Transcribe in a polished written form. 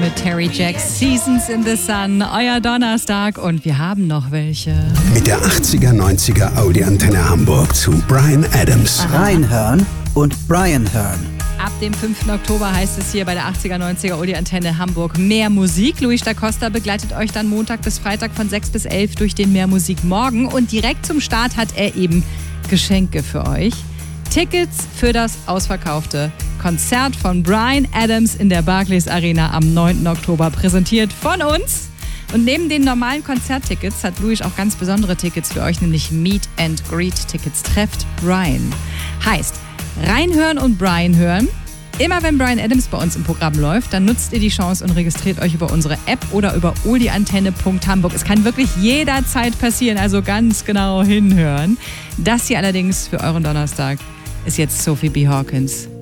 mit Terry Jacks Seasons in the Sun. Euer Donnerstag und wir haben noch welche. Mit der 80er, 90er Audi-Antenne Hamburg zu Bryan Adams. Reinhören und Brian hören. Ab dem 5. Oktober heißt es hier bei der 80er, 90er Audi-Antenne Hamburg mehr Musik. Luis da Costa begleitet euch dann Montag bis Freitag von 6 bis 11 durch den Mehr Musik Morgen. Und direkt zum Start hat er eben Geschenke für euch. Tickets für das ausverkaufte Konzert von Bryan Adams in der Barclays Arena am 9. Oktober, präsentiert von uns. Und neben den normalen Konzerttickets hat Luis auch ganz besondere Tickets für euch, nämlich Meet and Greet Tickets. Trefft Bryan. Heißt, reinhören und Bryan hören. Immer wenn Bryan Adams bei uns im Programm läuft, dann nutzt ihr die Chance und registriert euch über unsere App oder über oldiantenne.hamburg. Es kann wirklich jederzeit passieren, also ganz genau hinhören. Das hier allerdings für euren Donnerstag ist jetzt Sophie B. Hawkins.